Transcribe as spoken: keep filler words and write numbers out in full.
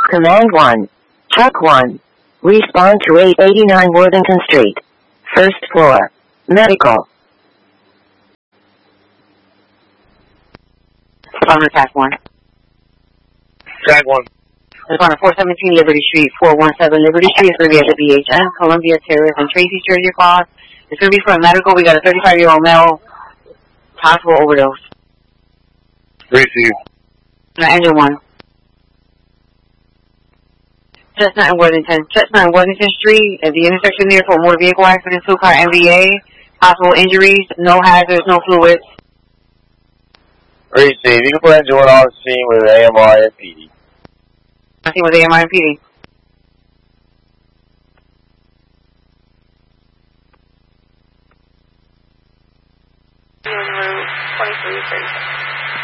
Command one. Truck one. Respond to eight eighty-nine Worthington Street. First floor. Medical. Responder task one. Tag one. Responder four seventeen Liberty Street, four one seven Liberty Street. It's going to be at the B H N, Columbia Terrace, and Tracy Jersey Clause. It's going to be for a medical. We got a thirty-five-year-old male. Possible overdose. Receive. Now, engine one. Chestnut and Worthington. Chestnut and Worthington Street at the intersection there for a motor vehicle accident, two-car M V A. Possible injuries, no hazards, no fluids. Receive. You can put engine one on the scene with A M R and P D. I think with A M R and P D. twenty-three thirty-six.